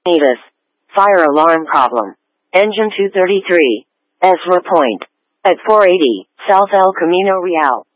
Nevis. Fire alarm problem. Engine 233. Ezra Point. At 480, South El Camino Real.